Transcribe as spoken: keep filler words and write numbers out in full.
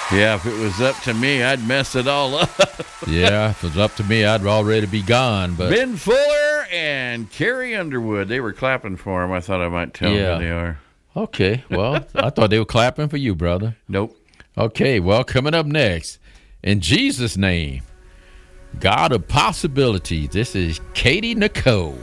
Yeah, if it was up to me, I'd mess it all up. Yeah, if it was up to me, I'd already be gone. But Ben Fuller and Carrie Underwood, they were clapping for him. I thought I might tell Yeah. them who they are. Okay, well, I thought they were clapping for you, brother. Nope. Okay, well, coming up next, in Jesus' name, God of possibilities, this is Katie Nicole.